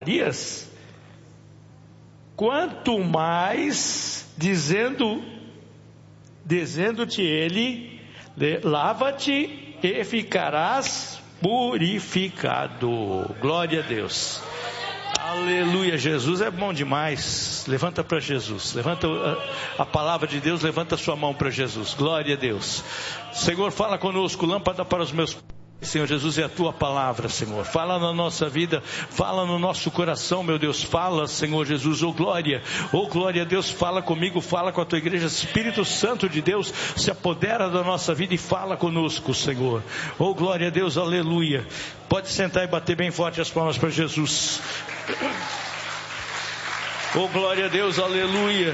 quanto mais dizendo-te ele, lava-te e ficarás purificado. Glória a Deus. Aleluia. Jesus é bom demais. Levanta para Jesus, levanta a palavra de Deus, levanta a sua mão para Jesus. Glória a Deus. Senhor, fala conosco. Lâmpada para os meus, Senhor Jesus, é a tua palavra, Senhor. Fala na nossa vida, fala no nosso coração, meu Deus. Fala, Senhor Jesus, oh glória a Deus. Fala comigo, fala com a tua igreja. Espírito Santo de Deus, se apodera da nossa vida e fala conosco, Senhor. Oh glória a Deus, aleluia. Pode sentar e bater bem forte as palmas para Jesus. Oh glória a Deus, aleluia.